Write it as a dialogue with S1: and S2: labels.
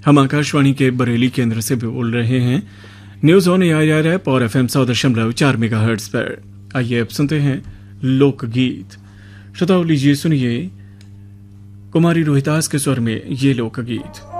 S1: हम आकाशवाणी के बरेली केंद्र से भी बोल रहे हैं। न्यूज ऑन एआईआर ऐप और FM 100.4 मेगाहर्ट्ज पर। आइए अब सुनते हैं लोकगीत। श्रोताओ लीजिए सुनिए कुमारी रोहितास के स्वर में ये लोकगीत।